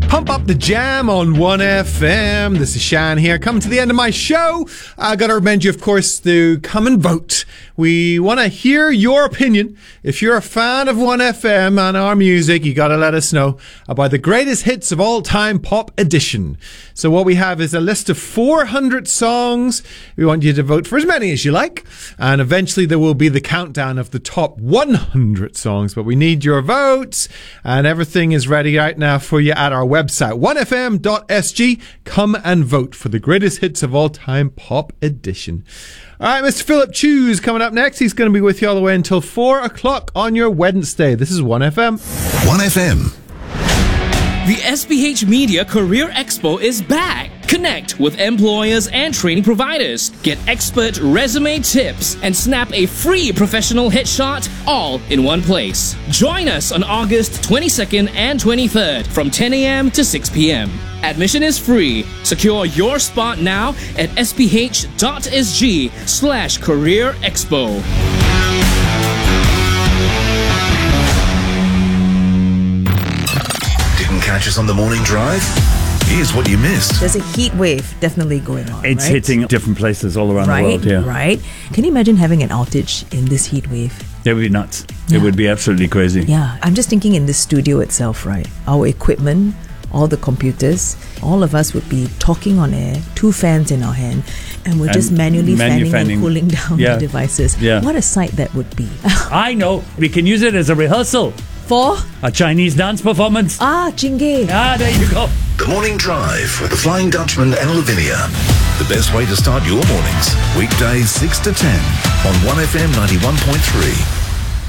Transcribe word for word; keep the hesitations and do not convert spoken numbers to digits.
Pump up the jam on one F M. This is Shan here. Coming to the end of my show. I got to remind you, of course, to come and vote. We want to hear your opinion. If you're a fan of one F M and our music, you got to let us know about the greatest hits of all time pop edition. So what we have is a list of four hundred songs. We want you to vote for as many as you like. And eventually there will be the countdown of the top one hundred songs. But we need your votes. And everything is ready right now for you at our website, one f m dot s g. Come and vote for the greatest hits of all time pop edition. All right, Mister Philip Chews coming up next. He's going to be with you all the way until four o'clock on your Wednesday. This is one F M. one F M. The S P H Media Career Expo is back. Connect with employers and training providers. Get expert resume tips and snap a free professional headshot all in one place. Join us on August twenty-second and twenty-third from ten a.m. to six p.m. Admission is free. Secure your spot now at sph.sg slash career expo. Didn't catch us on the morning drive? Here's what you missed. There's a heat wave definitely going on. It's right? hitting different places all around right, the world, yeah. Right. Can you imagine having an outage in this heat wave? It would be nuts. Yeah. It would be absolutely crazy. Yeah. I'm just thinking in the studio itself, right? Our equipment, all the computers, all of us would be talking on air, two fans in our hand, and we're And just manually manu- fanning, fanning. and cooling down Yeah. the devices. Yeah. What a sight that would be. I know. We can use it as a rehearsal. For? A Chinese dance performance. Ah, Jingge. Ah, there you go. The Morning Drive with the Flying Dutchman and Lavinia. The best way to start your mornings. Weekdays six to ten on one F M ninety-one point three.